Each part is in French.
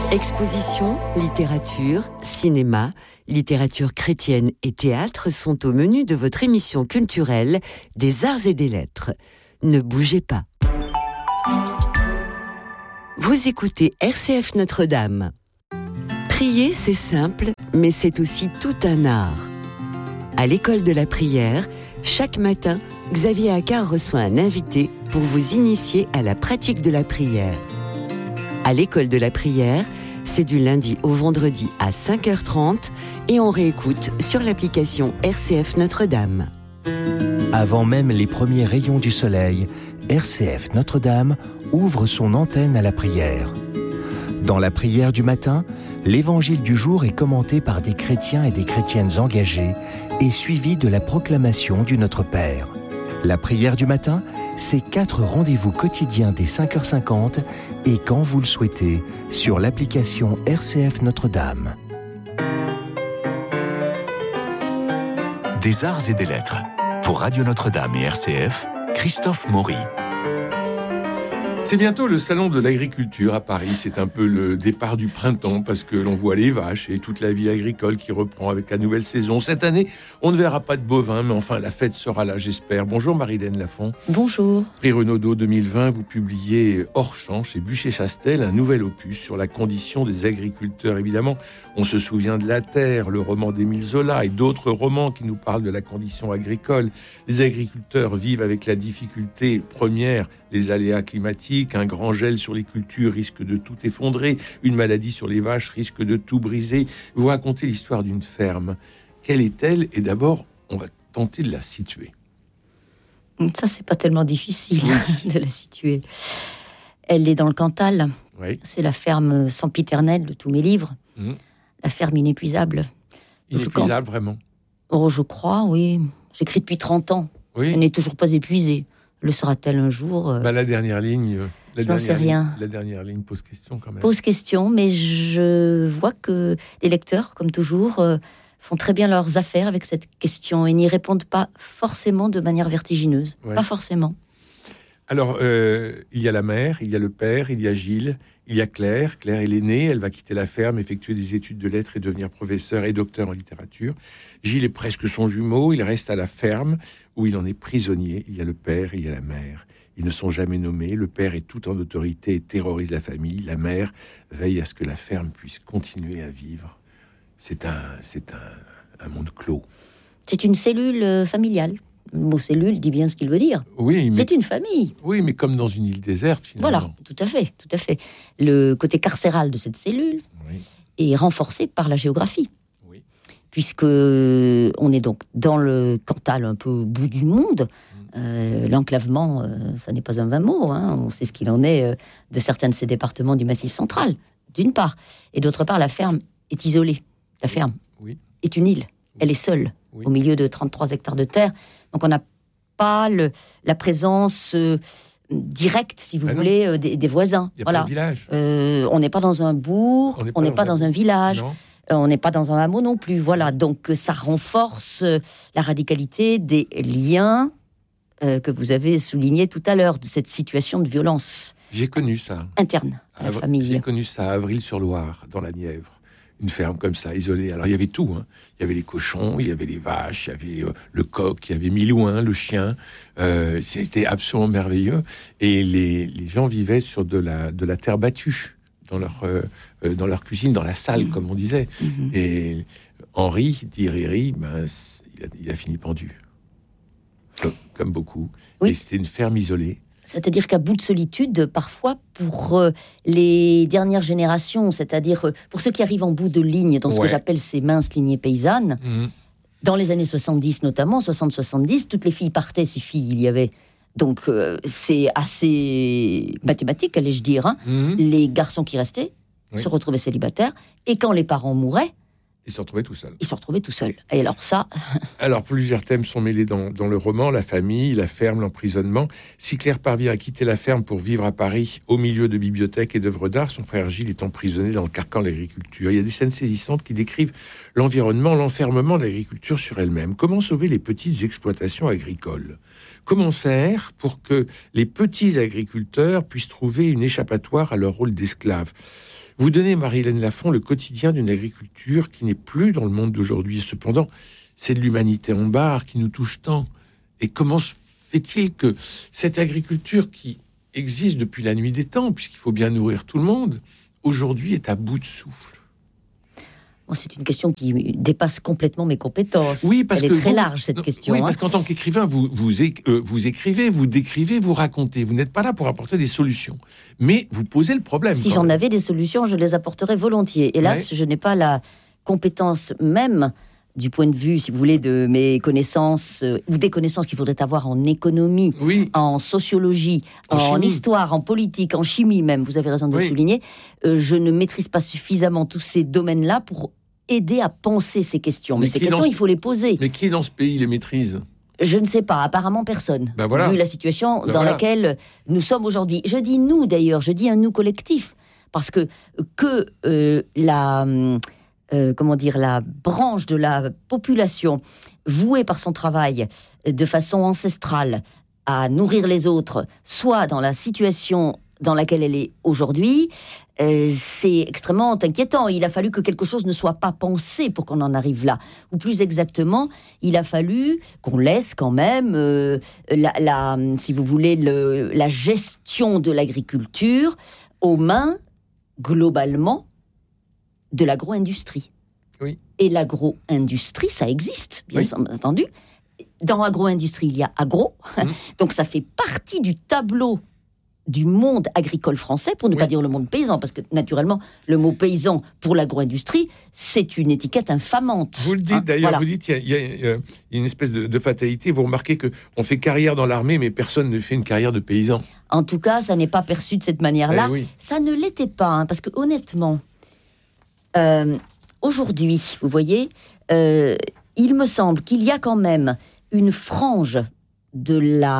Expositions, littérature, cinéma, littérature chrétienne et théâtre sont au menu de votre émission culturelle des Arts et des Lettres. Ne bougez pas. Vous écoutez RCF Notre-Dame. Prier, c'est simple, mais c'est aussi tout un art. À l'école de la prière, chaque matin, Xavier Accard reçoit un invité pour vous initier à la pratique de la prière. À l'école de la prière, c'est du lundi au vendredi à 5h30 et on réécoute sur l'application RCF Notre-Dame. Avant même les premiers rayons du soleil, RCF Notre-Dame ouvre son antenne à la prière. Dans la prière du matin, l'évangile du jour est commenté par des chrétiens et des chrétiennes engagés et suivi de la proclamation du Notre Père. La prière du matin, c'est 4 rendez-vous quotidiens dès 5h50 et quand vous le souhaitez, sur l'application RCF Notre-Dame. Des Arts et des Lettres. Pour Radio Notre-Dame et RCF, Christophe Maury. C'est bientôt le salon de l'agriculture à Paris. C'est un peu le départ du printemps parce que l'on voit les vaches et toute la vie agricole qui reprend avec la nouvelle saison. Cette année, on ne verra pas de bovins, mais enfin, la fête sera là, j'espère. Bonjour Marilène Lafont. Bonjour. Prix Renaudot 2020, vous publiez Hors champ chez Bûcher-Chastel, un nouvel opus sur la condition des agriculteurs. Évidemment, on se souvient de La Terre, le roman d'Émile Zola et d'autres romans qui nous parlent de la condition agricole. Les agriculteurs vivent avec la difficulté première, les aléas climatiques, un grand gel sur les cultures risque de tout effondrer, une maladie sur les vaches risque de tout briser. Vous racontez l'histoire d'une ferme. Quelle est-elle ? Et d'abord, on va tenter de la situer. Ça, c'est pas tellement difficile de la situer. Elle est dans le Cantal. Oui. C'est la ferme sempiternelle de tous mes livres. La ferme inépuisable. Inépuisable, vraiment ? Oh, je crois, oui. J'écris depuis 30 ans. Oui. Elle n'est toujours pas épuisée. Le sera-t-elle un jour ? La dernière ligne... je n'en sais rien. La dernière ligne pose question quand même. Pose question, mais je vois que les lecteurs, comme toujours, font très bien leurs affaires avec cette question et n'y répondent pas forcément de manière vertigineuse. Ouais. Pas forcément. Alors, il y a la mère, il y a le père, il y a Gilles, il y a Claire. Claire est l'aînée, elle va quitter la ferme, effectuer des études de lettres et devenir professeur et docteur en littérature. Gilles est presque son jumeau, il reste à la ferme où il en est prisonnier. Il y a le père, il y a la mère. Ils ne sont jamais nommés. Le père est tout en autorité et terrorise la famille. La mère veille à ce que la ferme puisse continuer à vivre. C'est un monde clos. C'est une cellule familiale. Le mot cellule dit bien ce qu'il veut dire. Oui, mais... c'est une famille. Oui, mais comme dans une île déserte, finalement. Voilà, tout à fait. Le côté carcéral de cette cellule est renforcé par la géographie. Oui. Puisque on est donc dans le Cantal, un peu au bout du monde. L'enclavement, ça n'est pas un vain mot. On sait ce qu'il en est de certains de ces départements du Massif central, d'une part. Et d'autre part, la ferme est isolée. La ferme est une île. Elle est seule, au milieu de 33 hectares de terre. Donc on n'a pas la présence directe, si vous voulez, des voisins. Il n'y a pas de village. On n'est pas dans un bourg, on n'est pas dans un village. Non. On n'est pas dans un hameau non plus. Voilà, donc ça renforce la radicalité des liens que vous avez souligné tout à l'heure, de cette situation de violence. J'ai connu ça. Interne à la famille. J'ai connu ça à Avril-sur-Loire, dans la Nièvre. Une ferme comme ça, isolée. Alors, il y avait tout. Il y avait les cochons, il y avait les vaches, il y avait le coq, il y avait Milouin, le chien. C'était absolument merveilleux. Et les gens vivaient sur de la terre battue dans leur cuisine, dans la salle, comme on disait. Et Henri, dit Riri, il a fini pendu. Comme beaucoup. Oui. Et c'était une ferme isolée. C'est-à-dire qu'à bout de solitude, parfois, pour les dernières générations, c'est-à-dire pour ceux qui arrivent en bout de ligne, dans ce que j'appelle ces minces lignées paysannes, dans les années 70 notamment, 60-70, toutes les filles partaient, 6 filles il y avait. Donc c'est assez mathématique, allais-je dire. Les garçons qui restaient se retrouvaient célibataires, et quand les parents mouraient, ils se retrouvaient tout seuls. Et alors ça... Alors, plusieurs thèmes sont mêlés dans le roman, la famille, la ferme, l'emprisonnement. Si Claire parvient à quitter la ferme pour vivre à Paris, au milieu de bibliothèques et d'œuvres d'art, son frère Gilles est emprisonné dans le carcan de l'agriculture. Il y a des scènes saisissantes qui décrivent l'environnement, l'enfermement de l'agriculture sur elle-même. Comment sauver les petites exploitations agricoles ? Comment faire pour que les petits agriculteurs puissent trouver une échappatoire à leur rôle d'esclaves ? Vous donnez, Marie-Hélène Lafont, le quotidien d'une agriculture qui n'est plus dans le monde d'aujourd'hui. Cependant, c'est de l'humanité en barre qui nous touche tant. Et comment se fait-il que cette agriculture qui existe depuis la nuit des temps, puisqu'il faut bien nourrir tout le monde, aujourd'hui est à bout de souffle? C'est une question qui dépasse complètement mes compétences. Oui, parce Elle que est très large, cette question. Oui, parce qu'en tant qu'écrivain, vous écrivez, vous décrivez, vous racontez. Vous n'êtes pas là pour apporter des solutions. Mais vous posez le problème. Si j'en avais des solutions, je les apporterais volontiers. Hélas, je n'ai pas la compétence même, du point de vue, si vous voulez, de mes connaissances, ou des connaissances qu'il faudrait avoir en économie, en sociologie, en histoire, en politique, en chimie même, vous avez raison de le souligner. Je ne maîtrise pas suffisamment tous ces domaines-là pour aider à penser ces questions. Mais ces questions, il faut les poser. Mais qui dans ce pays les maîtrise ? Je ne sais pas, apparemment personne, vu la situation dans laquelle nous sommes aujourd'hui. Je dis nous d'ailleurs, je dis un nous collectif, parce que la branche de la population vouée par son travail de façon ancestrale à nourrir les autres, soit dans la situation dans laquelle elle est aujourd'hui, c'est extrêmement inquiétant. Il a fallu que quelque chose ne soit pas pensé pour qu'on en arrive là. Ou plus exactement, il a fallu qu'on laisse quand même, si vous voulez, la gestion de l'agriculture aux mains, globalement, de l'agro-industrie. Oui. Et l'agro-industrie, ça existe, bien entendu. Dans agro-industrie, il y a agro. Donc ça fait partie du tableau du monde agricole français, pour ne pas dire le monde paysan, parce que naturellement, le mot paysan pour l'agro-industrie, c'est une étiquette infamante. Vous le dites d'ailleurs, vous dites il y a une espèce de fatalité. Vous remarquez qu'on fait carrière dans l'armée, mais personne ne fait une carrière de paysan. En tout cas, ça n'est pas perçu de cette manière-là. Ça ne l'était pas, parce que honnêtement, aujourd'hui, vous voyez, il me semble qu'il y a quand même une frange de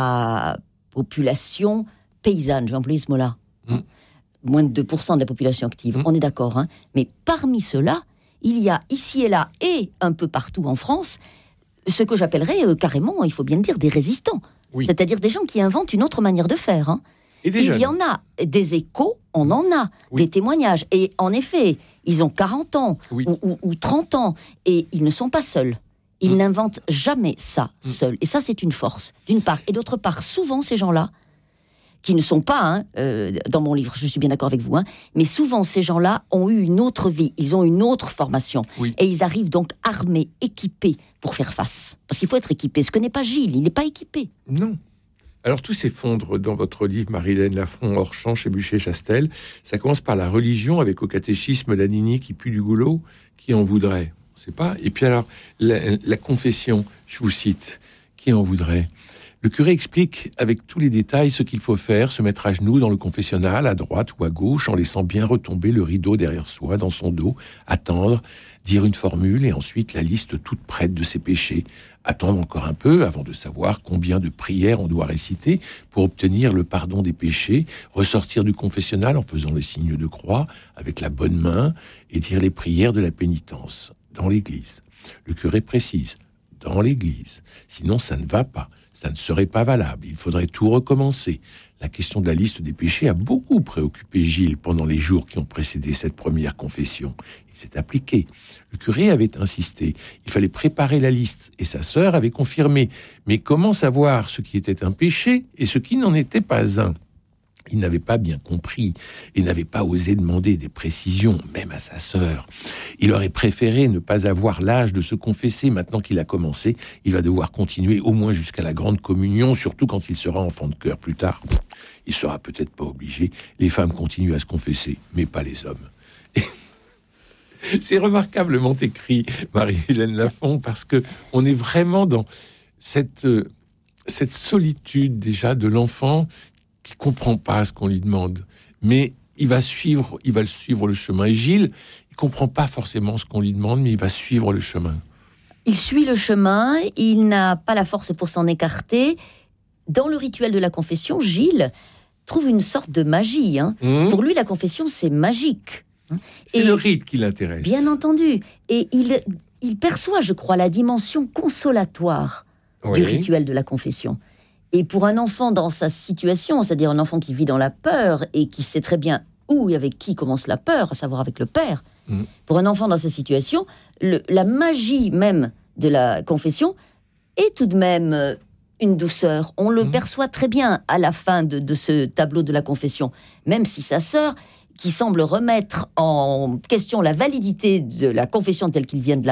la population paysanne, je vais employer ce mot-là. Moins de 2% de la population active, on est d'accord. Mais parmi ceux-là, il y a ici et là, et un peu partout en France, ce que j'appellerais carrément, il faut bien le dire, des résistants. C'est-à-dire des gens qui inventent une autre manière de faire. Et il y en a des échos, on en a, des témoignages. Et en effet, ils ont 40 ans ou 30 ans, et ils ne sont pas seuls. Ils n'inventent jamais ça seuls. Et ça, c'est une force, d'une part. Et d'autre part, souvent, ces gens-là, qui ne sont pas, dans mon livre, je suis bien d'accord avec vous, mais souvent, ces gens-là ont eu une autre vie, ils ont une autre formation. Et ils arrivent donc armés, équipés pour faire face. Parce qu'il faut être équipé. Ce que n'est pas Gilles, il n'est pas équipé. Non. Alors, tout s'effondre dans votre livre, Marie-Hélène Lafont, hors champ, chez Buchet-Chastel. Ça commence par la religion, avec au catéchisme la nini qui pue du goulot, qui en voudrait. On ne sait pas. Et puis alors, la confession, je vous cite, qui en voudrait. Le curé explique avec tous les détails ce qu'il faut faire, se mettre à genoux dans le confessionnal, à droite ou à gauche, en laissant bien retomber le rideau derrière soi, dans son dos, attendre, dire une formule et ensuite la liste toute prête de ses péchés. Attendre encore un peu avant de savoir combien de prières on doit réciter pour obtenir le pardon des péchés, ressortir du confessionnal en faisant le signe de croix avec la bonne main et dire les prières de la pénitence dans l'église. Le curé précise, dans l'église, sinon ça ne va pas. Ça ne serait pas valable, il faudrait tout recommencer. La question de la liste des péchés a beaucoup préoccupé Gilles pendant les jours qui ont précédé cette première confession. Il s'est appliqué. Le curé avait insisté. Il fallait préparer la liste et sa sœur avait confirmé. Mais comment savoir ce qui était un péché et ce qui n'en était pas un ? Il n'avait pas bien compris et n'avait pas osé demander des précisions, même à sa sœur. Il aurait préféré ne pas avoir l'âge de se confesser. Maintenant qu'il a commencé, il va devoir continuer au moins jusqu'à la grande communion, surtout quand il sera enfant de cœur plus tard. Il sera peut-être pas obligé. Les femmes continuent à se confesser, mais pas les hommes. C'est remarquablement écrit, Marie-Hélène Lafont, parce que on est vraiment dans cette solitude déjà de l'enfant qui comprend pas ce qu'on lui demande, mais il va suivre le chemin. Et Gilles, il comprend pas forcément ce qu'on lui demande, mais il va suivre le chemin. Il suit le chemin, il n'a pas la force pour s'en écarter. Dans le rituel de la confession, Gilles trouve une sorte de magie. Pour lui, la confession, c'est magique. C'est le rite qui l'intéresse. Bien entendu. Et il perçoit, je crois, la dimension consolatoire du rituel de la confession. Et pour un enfant dans sa situation, c'est-à-dire un enfant qui vit dans la peur et qui sait très bien ou avec qui commence la peur, à savoir avec le père. Pour un enfant dans cette situation, la magie même de la confession est tout de même une douceur. On le perçoit très bien à la fin de ce tableau de la confession, même si sa sœur, qui semble remettre en question la validité de la confession telle qu'il vient de